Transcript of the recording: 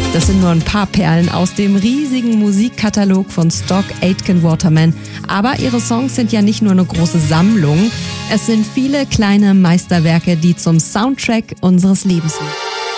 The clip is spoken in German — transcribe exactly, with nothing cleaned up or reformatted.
Das sind nur ein paar Perlen aus dem riesigen Musikkatalog von Stock Aitken Waterman. Aber ihre Songs sind ja nicht nur eine große Sammlung. Es sind viele kleine Meisterwerke, die zum Soundtrack unseres Lebens sind.